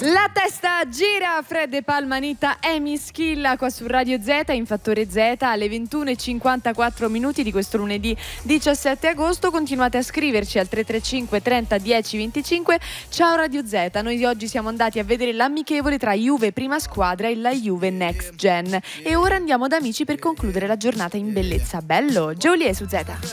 La testa gira, Fred e Palmanita e Mischilla qua su Radio Z in Fattore Z alle 21:54 minuti di questo lunedì 17 agosto. Continuate a scriverci al 335 30 10 25. Ciao Radio Z, noi di oggi siamo andati a vedere l'amichevole tra Juve prima squadra e la Juve Next Gen e ora andiamo da amici per concludere la giornata in bellezza. Bello, Geolier su Z.